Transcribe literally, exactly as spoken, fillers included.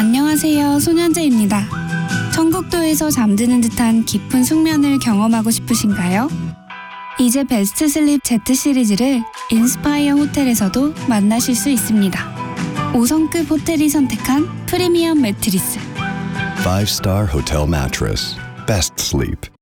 안녕하세요, 손현재입니다. 천국도에서 잠드는 듯한 깊은 숙면을 경험하고 싶으신가요? 이제 베스트 슬립 Z 시리즈를 인스파이어 호텔에서도 만나실 수 있습니다. 오 성급 호텔이 선택한 프리미엄 매트리스. Five-star hotel mattress. Best sleep.